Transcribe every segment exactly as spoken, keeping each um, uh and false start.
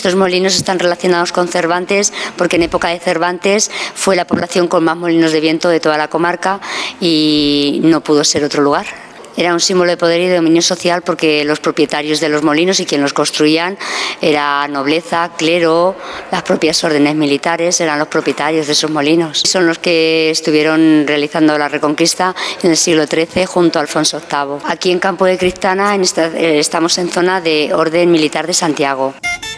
Estos molinos están relacionados con Cervantes porque en época de Cervantes fue la población con más molinos de viento de toda la comarca y no pudo ser otro lugar. Era un símbolo de poder y de dominio social porque los propietarios de los molinos y quienes los construían era nobleza, clero, las propias órdenes militares eran los propietarios de esos molinos. Son los que estuvieron realizando la Reconquista en el siglo trece junto a Alfonso octavo. Aquí en Campo de Criptana en esta, eh, estamos en zona de Orden Militar de Santiago.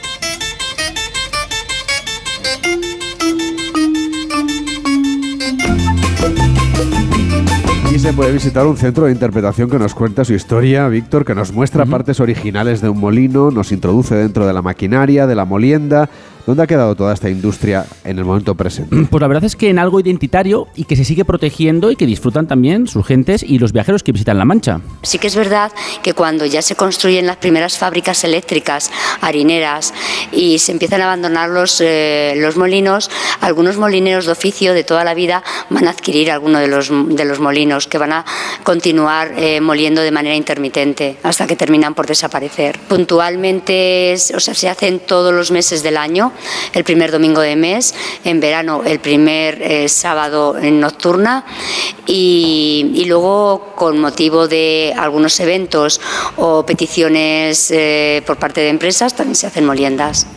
Y se puede visitar un centro de interpretación que nos cuenta su historia, Víctor, que nos muestra uh-huh. partes originales de un molino, nos introduce dentro de la maquinaria, de la molienda. ¿Dónde ha quedado toda esta industria en el momento presente? Pues la verdad es que en algo identitario y que se sigue protegiendo y que disfrutan también sus gentes y los viajeros que visitan La Mancha. Sí que es verdad que cuando ya se construyen las primeras fábricas eléctricas, harineras, y se empiezan a abandonar los, eh, los molinos, algunos molineros de oficio de toda la vida van a adquirir alguno de los, de los molinos, que van a continuar eh, moliendo de manera intermitente hasta que terminan por desaparecer. Puntualmente, o sea, se hacen todos los meses del año, el primer domingo de mes, en verano el primer eh, sábado en nocturna y, y luego con motivo de algunos eventos o peticiones eh, por parte de empresas también se hacen moliendas.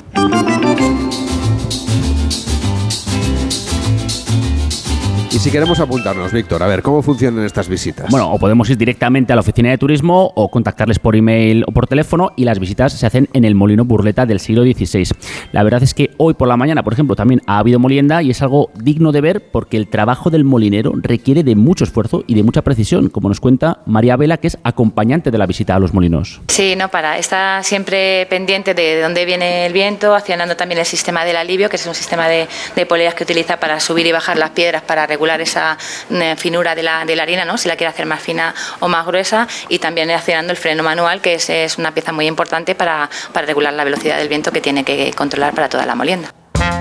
Y si queremos apuntarnos, Víctor, a ver, ¿cómo funcionan estas visitas? Bueno, o podemos ir directamente a la oficina de turismo o contactarles por email o por teléfono y las visitas se hacen en el Molino Burleta del siglo dieciséis. La verdad es que hoy por la mañana, por ejemplo, también ha habido molienda y es algo digno de ver porque el trabajo del molinero requiere de mucho esfuerzo y de mucha precisión, como nos cuenta María Vela, que es acompañante de la visita a los molinos. Sí, no para, está siempre pendiente de dónde viene el viento, accionando también el sistema del alivio, que es un sistema de, de poleas que utiliza para subir y bajar las piedras para regular esa finura de la, de la harina, ¿no? Si la quiere hacer más fina o más gruesa, y también accionando el freno manual, que es, es una pieza muy importante para, para regular la velocidad del viento que tiene que controlar para toda la molienda.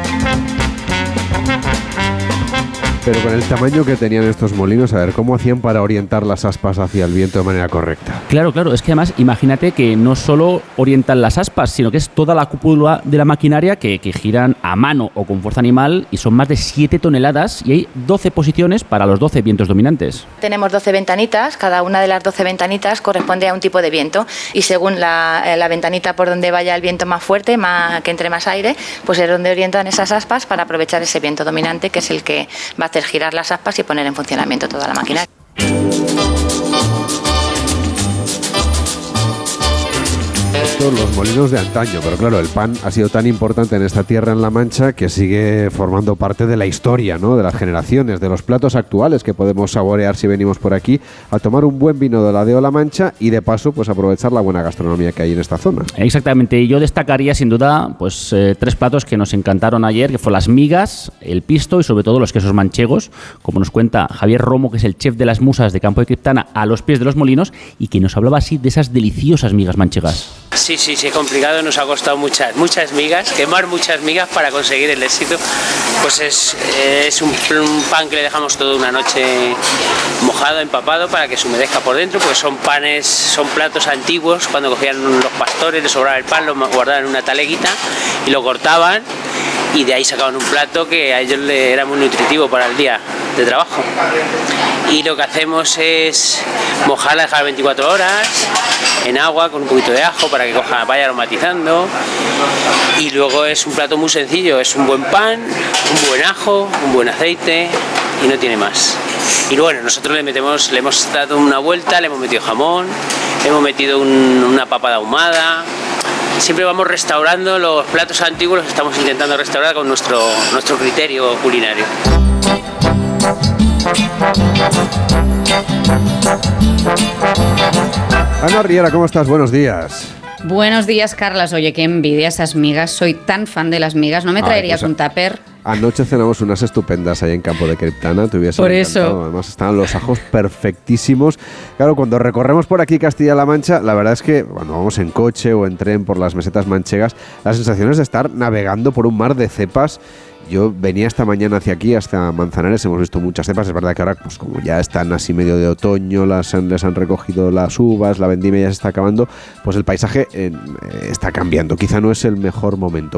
Pero con el tamaño que tenían estos molinos, a ver, ¿cómo hacían para orientar las aspas hacia el viento de manera correcta? Claro, claro, es que además imagínate que no solo orientan las aspas, sino que es toda la cúpula de la maquinaria que, que giran a mano o con fuerza animal y son más de siete toneladas y hay doce posiciones para los doce vientos dominantes. Tenemos doce ventanitas, cada una de las doce ventanitas corresponde a un tipo de viento y según la, la ventanita por donde vaya el viento más fuerte, más, que entre más aire, pues es donde orientan esas aspas para aprovechar ese viento dominante que es el que va a hacer girar las aspas y poner en funcionamiento toda la maquinaria. Los molinos de antaño, pero claro, el pan ha sido tan importante en esta tierra en La Mancha que sigue formando parte de la historia, ¿no? De las generaciones, de los platos actuales que podemos saborear si venimos por aquí a tomar un buen vino de la Deo La Mancha y de paso pues aprovechar la buena gastronomía que hay en esta zona. Exactamente, yo destacaría sin duda pues eh, tres platos que nos encantaron ayer, que fue las migas, el pisto y sobre todo los quesos manchegos, como nos cuenta Javier Romo, que es el chef de las musas de Campo de Criptana a los pies de los molinos y que nos hablaba así de esas deliciosas migas manchegas. Sí, sí, sí, complicado, nos ha costado muchas, muchas migas, quemar muchas migas para conseguir el éxito. Pues es, es un, un pan que le dejamos toda una noche mojado, empapado, para que se humedezca por dentro, porque son panes, son platos antiguos, cuando cogían los pastores, les sobraba el pan, lo guardaban en una taleguita y lo cortaban y de ahí sacaban un plato que a ellos le era muy nutritivo para el día de trabajo. Y lo que hacemos es mojarla, dejar veinticuatro horas en agua con un poquito de ajo para que coja, vaya aromatizando, y luego es un plato muy sencillo, es un buen pan, un buen ajo, un buen aceite y no tiene más. Y bueno, nosotros le metemos, le hemos dado una vuelta, le hemos metido jamón, le hemos metido un, una papa ahumada. Siempre vamos restaurando los platos antiguos, los estamos intentando restaurar con nuestro, nuestro criterio culinario. Ana Riera, ¿cómo estás? Buenos días. Buenos días, Carlas. Oye, qué envidia esas migas. Soy tan fan de las migas. ¿No me traerías Ay, pues, un tupper? Anoche cenamos unas estupendas ahí en Campo de Criptana. Te hubiese Por encantado. eso. Además estaban los ajos perfectísimos. Claro, cuando recorremos por aquí Castilla-La Mancha, la verdad es que cuando vamos en coche o en tren por las mesetas manchegas, la sensación es de estar navegando por un mar de cepas. Yo venía esta mañana hacia aquí, hasta Manzanares, hemos visto muchas cepas. Es verdad que ahora, pues como ya están así medio de otoño, las han, les han recogido las uvas, la vendimia ya se está acabando, pues el paisaje eh, está cambiando. Quizá no es el mejor momento.